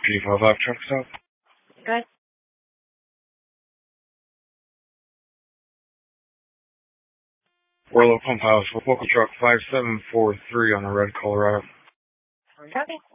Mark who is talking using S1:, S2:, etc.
S1: P55 truck stop.
S2: Good.
S1: Orlo Pump House, local truck 5743 on a red Colorado.
S2: Copy.